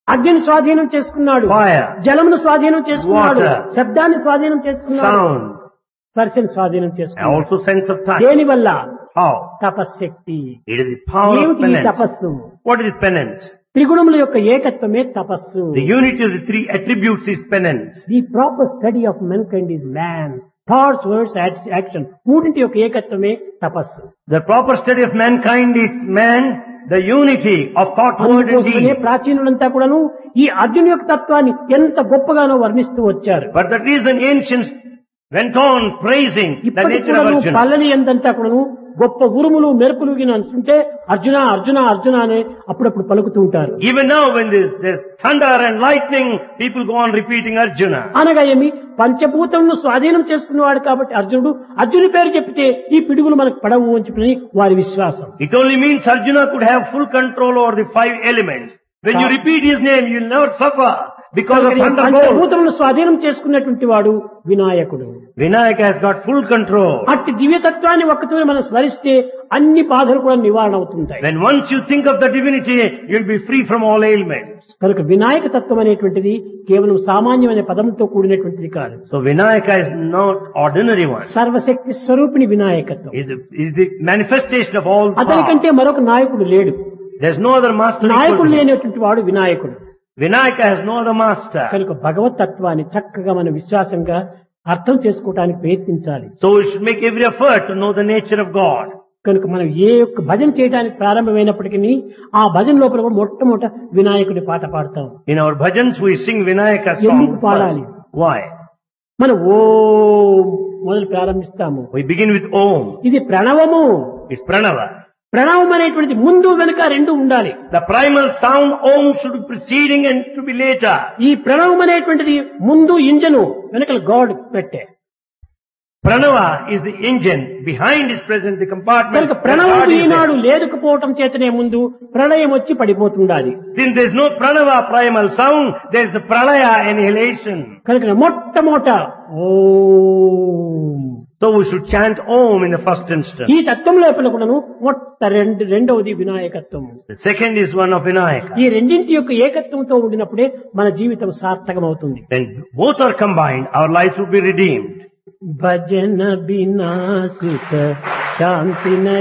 అగ్నిని స్వాధీనం చేసుకున్నాడు, fire, జలమును స్వాధీనం చేసుకున్నాడు, water, శబ్దాన్ని స్వాధీనం చేసుకున్నాడు, sound, స్పర్శను స్వాధీనం and చేసుకున్నాడు. also sense of touch. దేని వల్ల? How? తపశ్శక్తి. It is the power of ఏమిటి ఈ penance. తపస్సు? What is this penance? త్రిగుణముల యొక్క ఏకత్వమే తపస్సు. The unity of the three attributes is penance. The proper study of మెన్కైండ్ is man, thoughts, words, action. మూడింటి యొక్క ఏకత్వమే తపస్సు. The proper study of mankind is man, the unity of thought, word and అందుకోసమే deed. ప్రాచీనులంతా కూడాను ఈ అర్జున్ యొక్క తత్వాన్ని ఎంత గొప్పగానో వర్ణిస్తూ వచ్చారు. For that reason ancients went on praising the ఇప్పటికి nature of కూడాను Arjuna. పల్లని ఎంతంతా కూడాను గొప్ప ఉరుములు మెరుపులు అంటుంటే అర్జున అర్జున అర్జున అని అప్పుడప్పుడు పలుకుతూ ఉంటారు. Even now when there's thunder and lightning, people go on repeating Arjuna. అనగా ఏమి? పంచభూతములను స్వాధీనం చేసుకున్నవాడు కాబట్టి అర్జునుడు, అర్జునుడి పేరు చెప్తే ఈ పిడుగులు మనకు పడవు అని చెప్పి వారి విశ్వాసం. It only means Arjuna could have full control over the 5 elements. When you repeat his name, you'll never suffer because of thunderbolt. పంచభూతములను స్వాధీనం చేసుకున్నటువంటి వాడు వినాయకుడు. Vinayaka has got full control. అట్టి దివ్యతత్వాన్ని ఒక్కతోనే మనం స్మరిస్తే అన్ని బాధలు కూడా నివారణ అవుతుంటాయి. When once you think of the divinity, you'll be free from all ailments. కనుక వినాయక తత్వం అనేటువంటిది కేవలం సామాన్యమైన పదంతో కూడినటువంటిది కాదు. So Vinayaka is not ordinary one. సర్వశక్తి స్వరూపిణి వినాయకత్వం. Is the manifestation of all power. అతనికంటే మరొక నాయకుడు లేడు. There's no other master equal నాయకుడు to him. లేనటువంటి వాడు వినాయకుడు. Vinayaka has no other master. కనుక భగవత్ తత్వాన్ని చక్కగా మన విశ్వాసంగా అర్థం చేసుకోవడానికి ప్రయత్నించాలి. So we should make every effort to know the nature of God. కనుక మనం ఏ ఒక్క భజన చేయడానికి ప్రారంభమైనప్పటికీ ఆ భజన లోపల కూడా మొట్టమొదట వినాయకుడి పాట పాడతాం. In our bhajans we sing Vinayaka ఎందుకు song పాడాలి? first. Why? మనం ఓం మొదలు ప్రారంభిస్తాము. We begin with Om. ఇది ప్రణవము. It's Pranava. ప్రణవం అనేటువంటిది ముందు వెనుక రెండు ఉండాలి. The primal sound Om should be preceding and to be later. ఈ ప్రణవం అనేటువంటిది ముందు ఇంజను, వెనకల గాడ్ పెట్టే. Pranava is the engine. Behind is present the compartment. కనుక The ప్రణవం God is ఈనాడు there. లేదుకపోవటం చేతనే ముందు ప్రళయం వచ్చి పడిపోతుండాలి. Since there is no Pranava primal sound, there is a Pralaya annihilation. కనుక మొట్టమొదట ఓం. So we should chant Om in the first instance. ఈ తత్వం లోపల కూడాను రెండవది వినాయకత్వం. The second is one of Vinayaka. ఈ రెండింటి యొక్క ఏకత్వంతో ఉండినప్పుడే మన జీవితం సార్థకమవుతుంది. When both are combined, our lives will be redeemed. భజన బినా సుఖ శాంతి